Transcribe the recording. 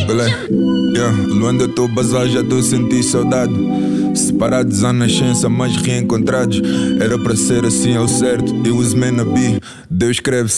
Belé, yeah. Luanda, eu tô bazar, já tô a sentir saudade. Separados à nascença, mas reencontrados. Era para ser assim ao certo. It was meant to be. Deus escreve